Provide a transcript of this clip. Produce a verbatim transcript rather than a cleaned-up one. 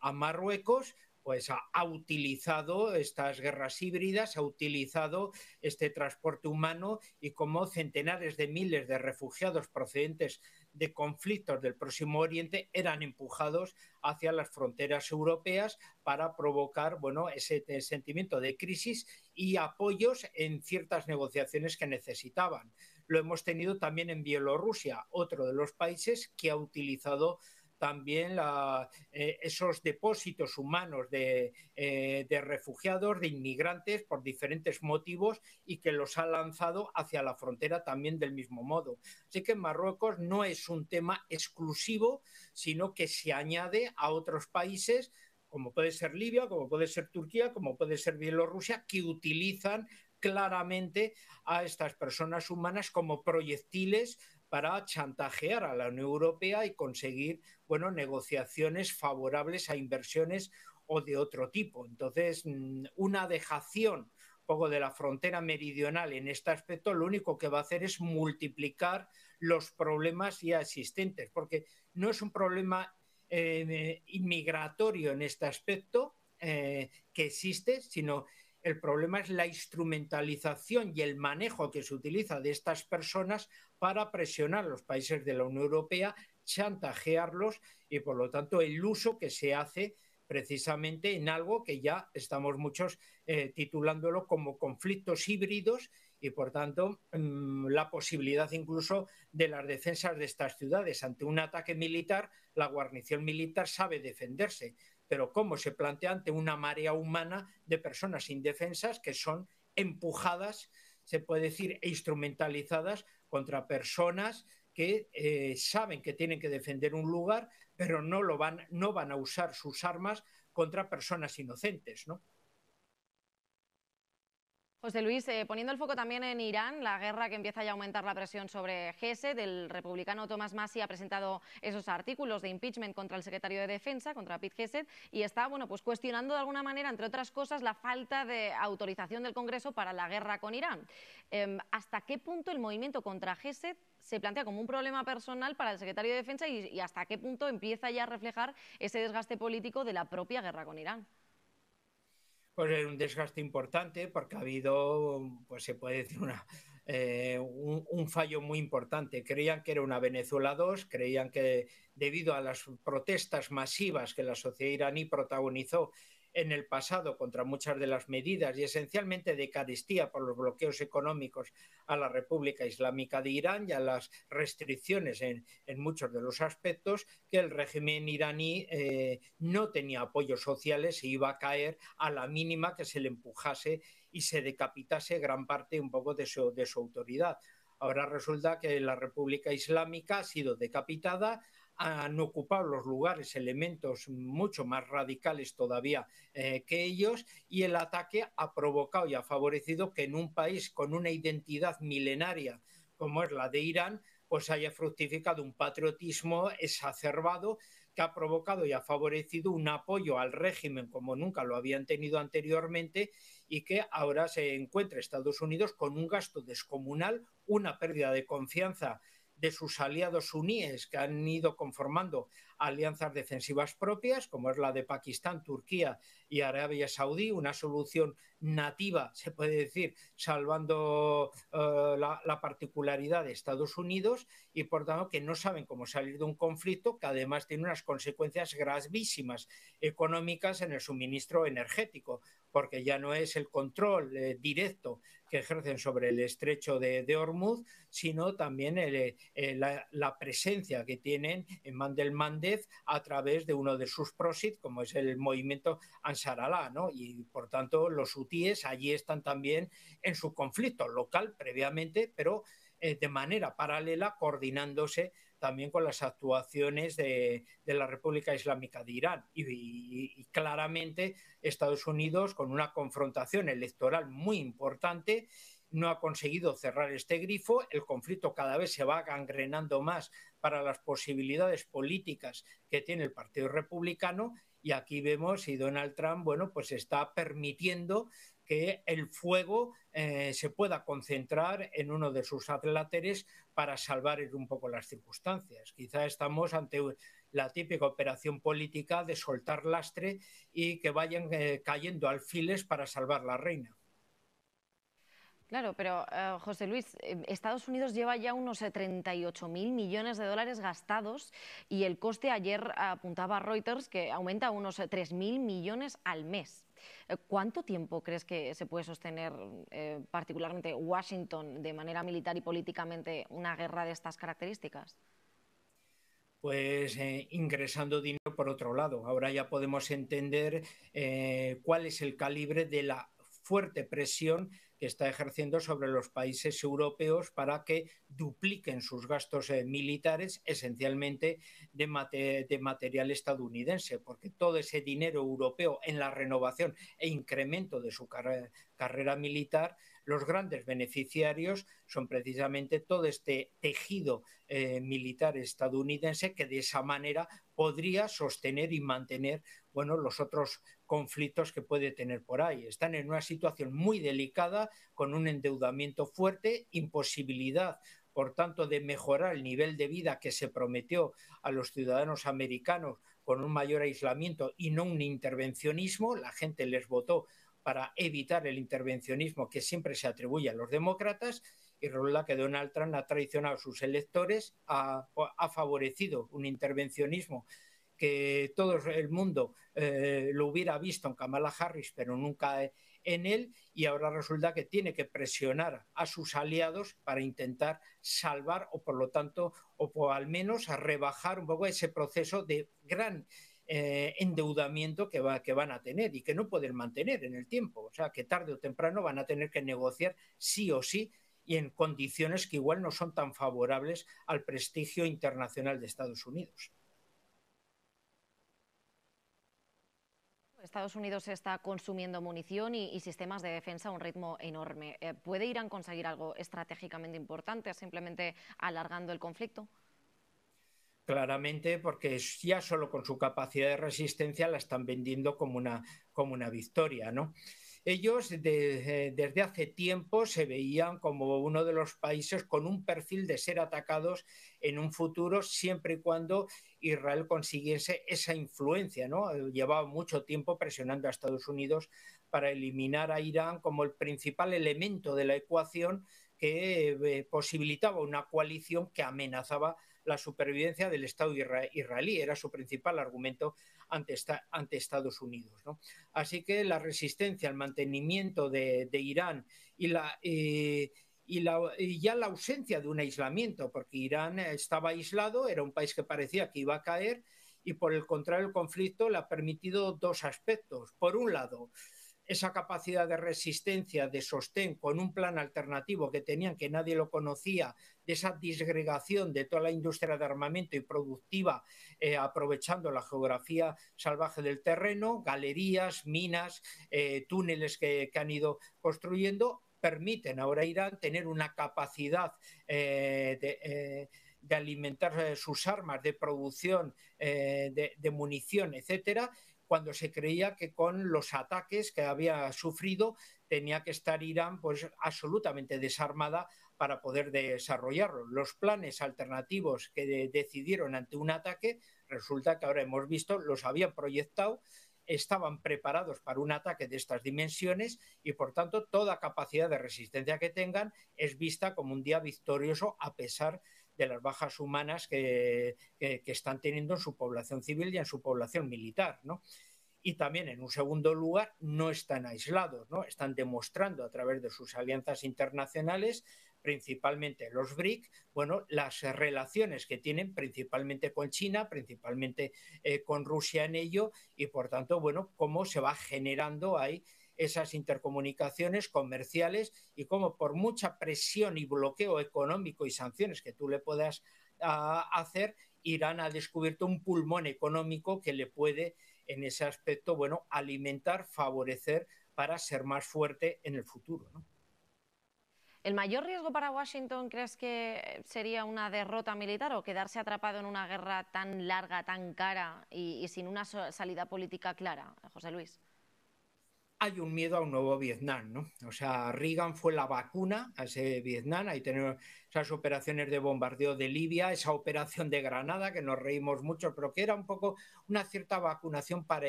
a Marruecos, pues ha, ha utilizado estas guerras híbridas, ha utilizado este transporte humano y como centenares de miles de refugiados procedentes de conflictos del Próximo Oriente eran empujados hacia las fronteras europeas para provocar, bueno, ese sentimiento de crisis y apoyos en ciertas negociaciones que necesitaban. Lo hemos tenido también en Bielorrusia, otro de los países que ha utilizado también la, eh, esos depósitos humanos de, eh, de refugiados, de inmigrantes por diferentes motivos y que los ha lanzado hacia la frontera también del mismo modo. Así que Marruecos no es un tema exclusivo, sino que se añade a otros países como puede ser Libia, como puede ser Turquía, como puede ser Bielorrusia, que utilizan claramente a estas personas humanas como proyectiles para chantajear a la Unión Europea y conseguir, bueno, negociaciones favorables a inversiones o de otro tipo. Entonces, una dejación un poco de la frontera meridional en este aspecto, lo único que va a hacer es multiplicar los problemas ya existentes, porque no es un problema eh, inmigratorio en este aspecto eh, que existe, sino el problema es la instrumentalización y el manejo que se utiliza de estas personas para presionar a los países de la Unión Europea, chantajearlos y, por lo tanto, el uso que se hace precisamente en algo que ya estamos muchos eh, titulándolo como conflictos híbridos y, por tanto, mmm, la posibilidad incluso de las defensas de estas ciudades. Ante un ataque militar, la guarnición militar sabe defenderse, pero cómo se plantea ante una marea humana de personas indefensas que son empujadas, se puede decir, e instrumentalizadas contra personas que eh, saben que tienen que defender un lugar, pero no, lo van, no van a usar sus armas contra personas inocentes, ¿no? José Luis, eh, poniendo el foco también en Irán, la guerra que empieza ya a aumentar la presión sobre Gesed, el republicano Tomás Massi ha presentado esos artículos de impeachment contra el secretario de Defensa, contra Pete Gesed, y está, bueno, pues cuestionando de alguna manera, entre otras cosas, la falta de autorización del Congreso para la guerra con Irán. Eh, ¿Hasta qué punto el movimiento contra Gesed se plantea como un problema personal para el secretario de Defensa y, y hasta qué punto empieza ya a reflejar ese desgaste político de la propia guerra con Irán? Pues es un desgaste importante porque ha habido, pues se puede decir, una, eh, un, un fallo muy importante. Creían que era una Venezuela dos, creían que debido a las protestas masivas que la sociedad iraní protagonizó en el pasado contra muchas de las medidas y esencialmente de carestía por los bloqueos económicos a la República Islámica de Irán y a las restricciones en, en muchos de los aspectos, que el régimen iraní eh, no tenía apoyos sociales e iba a caer a la mínima que se le empujase y se decapitase gran parte un poco de su, de su autoridad. Ahora resulta que la República Islámica ha sido decapitada, han ocupado los lugares elementos mucho más radicales todavía eh, que ellos y el ataque ha provocado y ha favorecido que en un país con una identidad milenaria como es la de Irán, pues haya fructificado un patriotismo exacerbado que ha provocado y ha favorecido un apoyo al régimen como nunca lo habían tenido anteriormente y que ahora se encuentra Estados Unidos con un gasto descomunal, una pérdida de confianza de sus aliados suníes que han ido conformando alianzas defensivas propias, como es la de Pakistán, Turquía y Arabia Saudí, una solución nativa, se puede decir, salvando uh, la, la particularidad de Estados Unidos y, por tanto, que no saben cómo salir de un conflicto que además tiene unas consecuencias gravísimas económicas en el suministro energético, porque ya no es el control eh, directo que ejercen sobre el estrecho de, de Hormuz, sino también el, eh, la, la presencia que tienen en Bab el-Mandeb a través de uno de sus proxys, como es el movimiento Ansar Allah, ¿no? Y por tanto los hutíes allí están también en su conflicto local previamente, pero eh, de manera paralela coordinándose también con las actuaciones de, de la República Islámica de Irán. Y, y, y claramente Estados Unidos, con una confrontación electoral muy importante, no ha conseguido cerrar este grifo, el conflicto cada vez se va gangrenando más para las posibilidades políticas que tiene el Partido Republicano y aquí vemos si Donald Trump, bueno, pues está permitiendo que el fuego eh, se pueda concentrar en uno de sus adláteres para salvar un poco las circunstancias. Quizá estamos ante la típica operación política de soltar lastre y que vayan eh, cayendo alfiles para salvar la reina. Claro, pero eh, José Luis, eh, Estados Unidos lleva ya unos eh, treinta y ocho mil millones de dólares gastados y el coste ayer apuntaba a Reuters que aumenta a unos eh, tres mil millones al mes. Eh, ¿Cuánto tiempo crees que se puede sostener, eh, particularmente Washington, de manera militar y políticamente, una guerra de estas características? Pues eh, ingresando dinero por otro lado. Ahora ya podemos entender eh, cuál es el calibre de la fuerte presión que está ejerciendo sobre los países europeos para que dupliquen sus gastos eh, militares, esencialmente de, mate de material estadounidense, porque todo ese dinero europeo en la renovación e incremento de su car carrera militar, los grandes beneficiarios son precisamente todo este tejido eh, militar estadounidense que de esa manera podría sostener y mantener, bueno, los otros conflictos que puede tener por ahí. Están en una situación muy delicada, con un endeudamiento fuerte, imposibilidad, por tanto, de mejorar el nivel de vida que se prometió a los ciudadanos americanos con un mayor aislamiento y no un intervencionismo. La gente les votó para evitar el intervencionismo que siempre se atribuye a los demócratas, y resulta que Donald Trump ha traicionado a sus electores, ha, ha favorecido un intervencionismo que todo el mundo eh, lo hubiera visto en Kamala Harris, pero nunca en él, y ahora resulta que tiene que presionar a sus aliados para intentar salvar o por lo tanto, o por al menos a rebajar un poco ese proceso de gran eh, endeudamiento que, va, que van a tener y que no pueden mantener en el tiempo. O sea, que tarde o temprano van a tener que negociar sí o sí y en condiciones que igual no son tan favorables al prestigio internacional de Estados Unidos. Estados Unidos está consumiendo munición y, y sistemas de defensa a un ritmo enorme. Eh, ¿Puede Irán conseguir algo estratégicamente importante simplemente alargando el conflicto? Claramente, porque ya solo con su capacidad de resistencia la están vendiendo como una, como una victoria, ¿no? Ellos de, desde hace tiempo se veían como uno de los países con un perfil de ser atacados en un futuro, siempre y cuando Israel consiguiese esa influencia, ¿no? Llevaba mucho tiempo presionando a Estados Unidos para eliminar a Irán como el principal elemento de la ecuación que eh, posibilitaba una coalición que amenazaba la supervivencia del Estado israelí. Era su principal argumento ante, esta, ante Estados Unidos, ¿no? Así que la resistencia al mantenimiento de, de Irán y, la, eh, y, la, y ya la ausencia de un aislamiento, porque Irán estaba aislado, era un país que parecía que iba a caer, y por el contrario el conflicto le ha permitido dos aspectos. Por un lado, esa capacidad de resistencia, de sostén, con un plan alternativo que tenían, que nadie lo conocía, de esa disgregación de toda la industria de armamento y productiva, eh, aprovechando la geografía salvaje del terreno, galerías, minas, eh, túneles que, que han ido construyendo, permiten ahora a Irán tener una capacidad eh, de... Eh, de alimentar sus armas, de producción eh, de, de munición, etcétera, cuando se creía que con los ataques que había sufrido tenía que estar Irán pues absolutamente desarmada para poder desarrollarlo. Los planes alternativos que de, decidieron ante un ataque, resulta que ahora hemos visto, los habían proyectado, estaban preparados para un ataque de estas dimensiones y, por tanto, toda capacidad de resistencia que tengan es vista como un día victorioso a pesar de las bajas humanas que, que, que están teniendo en su población civil y en su población militar, ¿no? Y también, en un segundo lugar, no están aislados, ¿no? Están demostrando a través de sus alianzas internacionales, principalmente los BRIC, bueno, las relaciones que tienen principalmente con China, principalmente eh, con Rusia en ello, y por tanto, bueno, cómo se va generando ahí esas intercomunicaciones comerciales y cómo por mucha presión y bloqueo económico y sanciones que tú le puedas uh, hacer, Irán ha descubierto un pulmón económico que le puede, en ese aspecto, bueno, alimentar, favorecer para ser más fuerte en el futuro, ¿no? ¿El mayor riesgo para Washington crees que sería una derrota militar o quedarse atrapado en una guerra tan larga, tan cara y, y sin una salida política clara, José Luis? hay un miedo a un nuevo Vietnam, ¿no? O sea, Reagan fue la vacuna a ese Vietnam, ahí tenemos esas operaciones de bombardeo de Libia, esa operación de Granada, que nos reímos mucho, pero que era un poco una cierta vacunación para